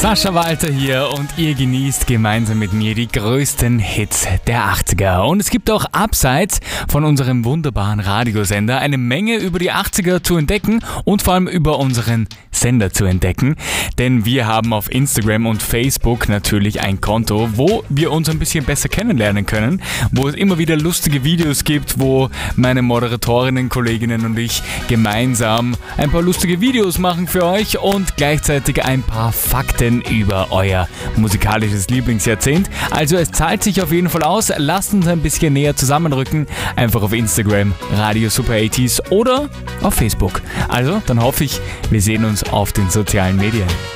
Sascha Walter hier und ihr genießt gemeinsam mit mir die größten Hits der 80er. Und es gibt auch abseits von unserem wunderbaren Radiosender eine Menge über die 80er zu entdecken und vor allem über unseren Sender zu entdecken. Denn wir haben auf Instagram und Facebook natürlich ein Konto, wo wir uns ein bisschen besser kennenlernen können, wo es immer wieder lustige Videos gibt, wo meine Moderatorinnen, Kolleginnen und ich gemeinsam ein paar lustige Videos machen für euch und gleichzeitig ein paar Fakten über euer musikalisches Lieblingsjahrzehnt. Also es zahlt sich auf jeden Fall aus. Lasst uns ein bisschen näher zusammenrücken. Einfach auf Instagram, Radio Super 80s oder auf Facebook. Also, dann hoffe ich, wir sehen uns auf den sozialen Medien.